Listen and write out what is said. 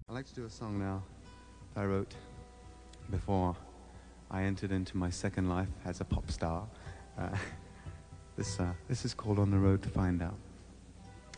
I'd like to do a song now that I wrote before I entered into my second life as a pop star. Uh, this is called On the Road to Find Out.